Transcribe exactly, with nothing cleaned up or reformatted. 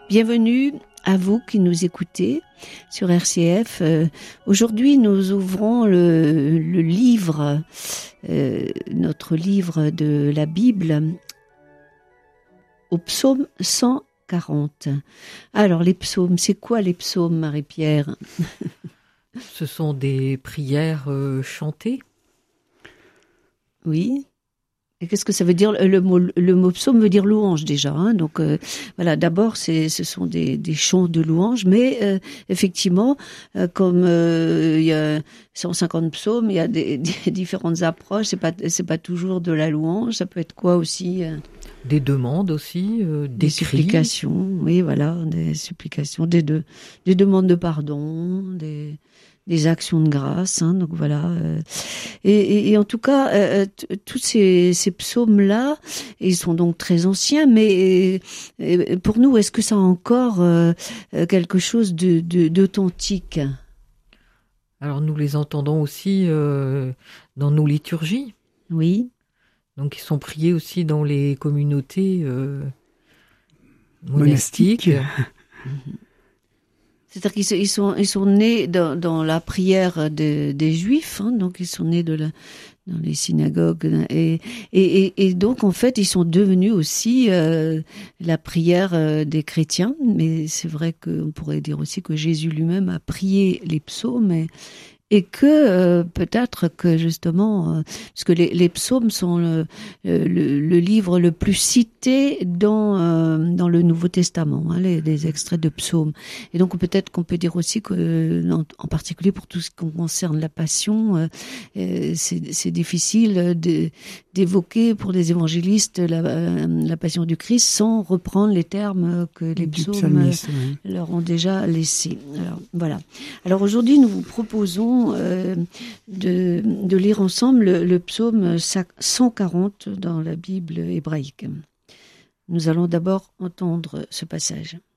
Bienvenue à vous qui nous écoutez sur R C F. Euh, aujourd'hui, nous ouvrons le, le livre, euh, notre livre de la Bible, au psaume cent quarante. Alors, les psaumes, c'est quoi les psaumes, Marie-Pierre ? Ce sont des prières euh, chantées. Oui. Et qu'est-ce que ça veut dire ? Le mot, le mot psaume veut dire louange déjà. Hein, donc euh, voilà, d'abord, c'est, ce sont des, des chants de louange, mais euh, effectivement, euh, comme euh, il y a cent cinquante psaumes, il y a des, des différentes approches. C'est pas, c'est pas toujours de la louange. Ça peut être quoi aussi ? euh, Des demandes aussi, euh, des, Des supplications, oui, voilà, des supplications, des, de, des demandes de pardon, des, des actions de grâce, hein, donc voilà. Euh, et, et, et en tout cas, euh, t- tous ces, ces psaumes-là, ils sont donc très anciens, mais euh, pour nous, est-ce que ça a encore euh, quelque chose de, de, d'authentique ? Alors nous les entendons aussi euh, dans nos liturgies. Oui. Donc ils sont priés aussi dans les communautés euh, monastiques. Monastique. C'est-à-dire qu'ils sont, ils sont, ils sont nés dans, dans la prière de, des Juifs, hein, donc ils sont nés de la, dans les synagogues, et, et, et, et donc en fait ils sont devenus aussi euh, la prière euh, des chrétiens. Mais c'est vrai qu'on pourrait dire aussi que Jésus lui-même a prié les psaumes, et, et que euh, peut-être que justement, euh, parce que les, les psaumes sont le, le, le livre le plus cité dans euh, dans le Nouveau Testament, hein, les, les extraits de psaumes. Et donc peut-être qu'on peut dire aussi que, en, en particulier pour tout ce qui concerne la Passion, euh, euh, c'est, c'est difficile de, d'évoquer pour les évangélistes la, euh, la Passion du Christ sans reprendre les termes que les Du psaumes psalmiste, euh, oui. leur ont déjà laissés. Alors voilà. Alors aujourd'hui, nous vous proposons euh, de, de lire ensemble le, le psaume cent quarante dans la Bible hébraïque. Nous allons d'abord entendre ce passage.